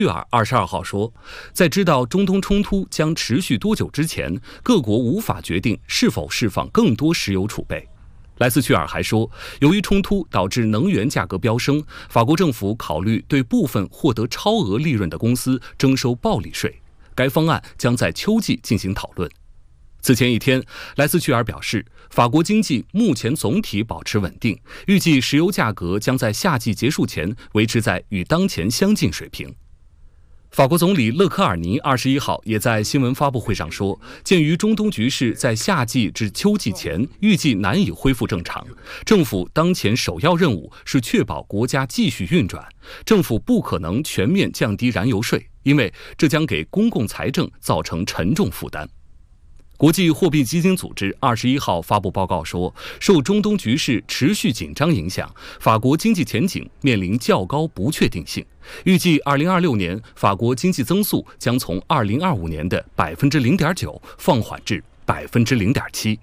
叙尔22号说，在知道中东冲突将持续多久之前，各国无法决定是否释放更多石油储备。莱斯屈尔还说，由于冲突导致能源价格飙升，法国政府考虑对部分获得超额利润的公司征收暴利税。该方案将在秋季进行讨论。此前一天，莱斯屈尔表示，法国经济目前总体保持稳定，预计石油价格将在夏季结束前维持在与当前相近水平。法国总理勒科尔尼21号也在新闻发布会上说，鉴于中东局势在夏季至秋季前预计难以恢复正常，政府当前首要任务是确保国家继续运转，政府不可能全面降低燃油税，因为这将给公共财政造成沉重负担。国际货币基金组织21号发布报告说，受中东局势持续紧张影响，法国经济前景面临较高不确定性。预计2026年法国经济增速将从2025年的0.9%放缓至0.7%。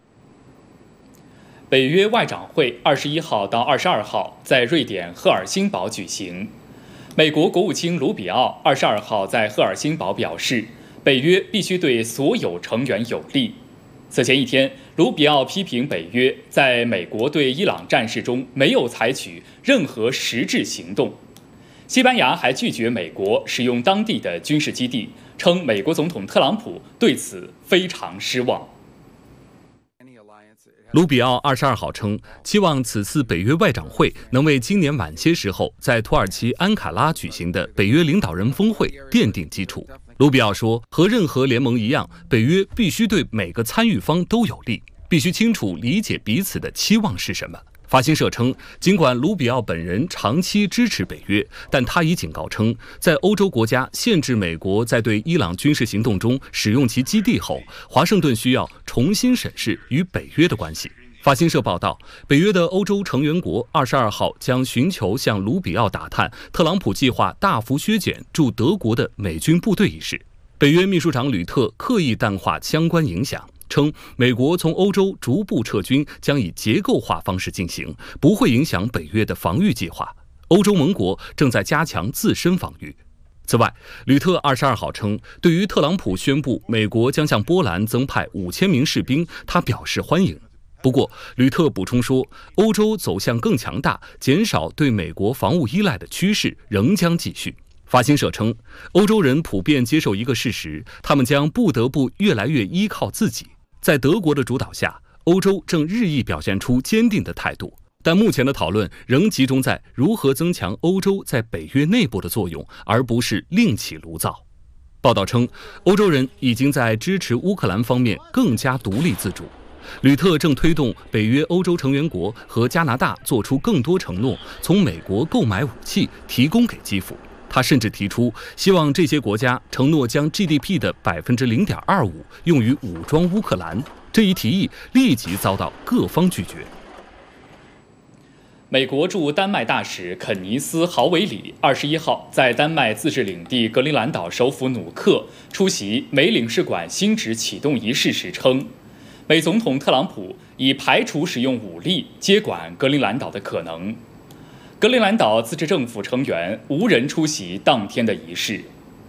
北约外长会21号到22号在瑞典赫尔辛堡举行。美国国务卿卢比奥22号在赫尔辛堡表示，北约必须对所有成员有利。此前一天，卢比奥批评北约在美国对伊朗战事中没有采取任何实质行动。西班牙还拒绝美国使用当地的军事基地，称美国总统特朗普对此非常失望。 卢比奥22号称，期望此次北约外长会能为今年晚些时候在土耳其安卡拉举行的北约领导人峰会奠定基础。卢比奥说，和任何联盟一样，北约必须对每个参与方都有利，必须清楚理解彼此的期望是什么。法新社称，尽管卢比奥本人长期支持北约，但他已警告称，在欧洲国家限制美国在对伊朗军事行动中使用其基地后，华盛顿需要重新审视与北约的关系。法新社报道，北约的欧洲成员国22号将寻求向卢比奥打探特朗普计划大幅削减驻德国的美军部队一事。北约秘书长吕特刻意淡化相关影响，称美国从欧洲逐步撤军将以结构化方式进行，不会影响北约的防御计划。欧洲盟国正在加强自身防御。此外，吕特22号称，对于特朗普宣布美国将向波兰增派5000名士兵，他表示欢迎。不过，吕特补充说，欧洲走向更强大、减少对美国防务依赖的趋势仍将继续。法新社称，欧洲人普遍接受一个事实，他们将不得不越来越依靠自己。在德国的主导下，欧洲正日益表现出坚定的态度，但目前的讨论仍集中在如何增强欧洲在北约内部的作用，而不是另起炉灶。报道称，欧洲人已经在支持乌克兰方面更加独立自主。吕特正推动北约欧洲成员国和加拿大做出更多承诺，从美国购买武器提供给基辅。他甚至提出，希望这些国家承诺将 GDP 的0.25%用于武装乌克兰。这一提议立即遭到各方拒绝。 美国驻丹麦大使肯尼斯·豪维里21号在丹麦自治领地格陵兰岛首府努克出席美领事馆新址启动仪式时称，美总统特朗普已排除使用武力接管格陵兰岛的可能。格陵兰岛自治政府成员无人出席当天的仪式。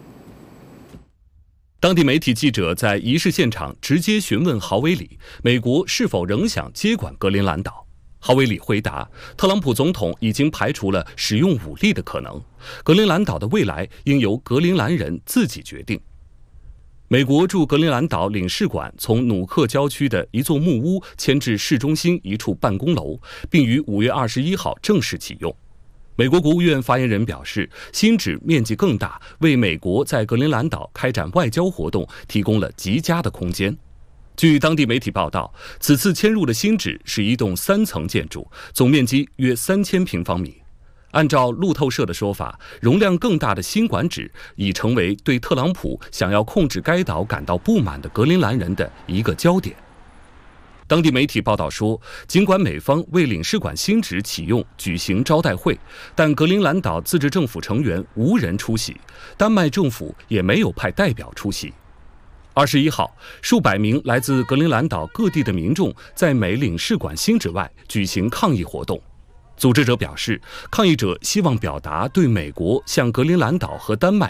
当地媒体记者在仪式现场直接询问豪维里，美国是否仍想接管格陵兰岛。豪维里回答，特朗普总统已经排除了使用武力的可能，格陵兰岛的未来应由格陵兰人自己决定。美国驻格陵兰岛领事馆从努克郊区的一座木屋迁至市中心一处办公楼，并于5月21号正式启用。美国国务院发言人表示，新址面积更大，为美国在格陵兰岛开展外交活动提供了极佳的空间。据当地媒体报道，此次迁入的新址是一栋3层建筑，总面积约3000平方米。按照路透社的说法，容量更大的新馆址已成为对特朗普想要控制该岛感到不满的格陵兰人的一个焦点。当地媒体报道说，尽管美方为领事馆新址启用举行招待会，但格陵兰岛自治政府成员无人出席，丹麦政府也没有派代表出席。21号，数百名来自格陵兰岛各地的民众在美领事馆新址外举行抗议活动。组织者表示，抗议者希望表达对美国向格陵兰岛和丹麦